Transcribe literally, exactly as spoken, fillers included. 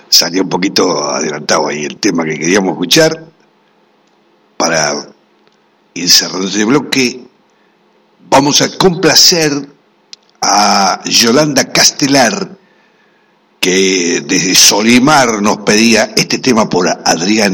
salió un poquito adelantado ahí el tema que queríamos escuchar. Para ir cerrando este bloque, vamos a complacer a Yolanda Castelar, que desde Solimar nos pedía este tema por Adriana